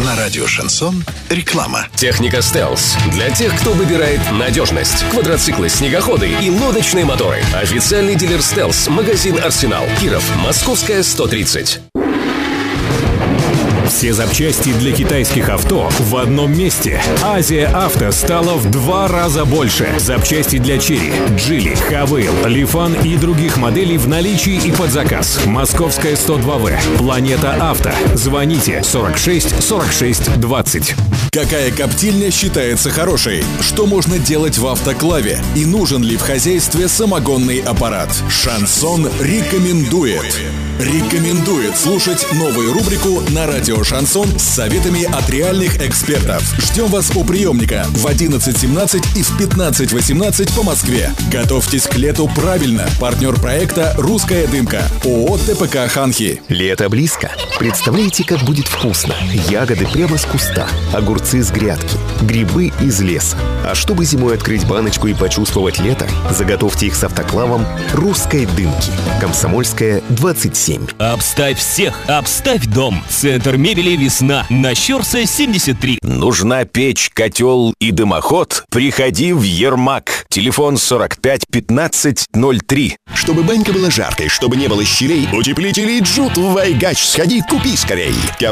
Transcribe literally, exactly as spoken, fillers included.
На радио «Шансон» реклама. Техника «Стелс» для тех, кто выбирает надежность. Квадроциклы, снегоходы и лодочные моторы. Официальный дилер «Стелс», магазин «Арсенал», Киров, Московская, сто тридцать. Все запчасти для китайских авто в одном месте. Азия Авто стала в два раза больше. Запчасти для Черри, Джили, Хавейл, Лифан и других моделей в наличии и под заказ. Московская, сто два вэ. Планета Авто. Звоните сорок шесть сорок шесть двадцать. Какая коптильня считается хорошей? Что можно делать в автоклаве? И нужен ли в хозяйстве самогонный аппарат? Шансон рекомендует. Рекомендует слушать новую рубрику на радио «Шансон» с советами от реальных экспертов. Ждем вас у приемника в одиннадцать семнадцать и в пятнадцать восемнадцать по Москве. Готовьтесь к лету правильно. Партнер проекта «Русская дымка». ООО ТПК «Ханхи». Лето близко. Представляете, как будет вкусно? Ягоды прямо с куста, огурцы с грядки, грибы из леса. А чтобы зимой открыть баночку и почувствовать лето, заготовьте их с автоклавом «Русской дымки». Комсомольская, двадцать семь. Обставь всех, обставь дом. Центр мебели «Весна» на Щорса, семьдесят три. Нужна печь, котел и дымоход? Приходи в Ермак. Телефон сорок пять пятнадцать ноль три. Чтобы банька была жаркой, чтобы не было щелей, утеплители Джут в Вайгач. Сходи, купи скорей.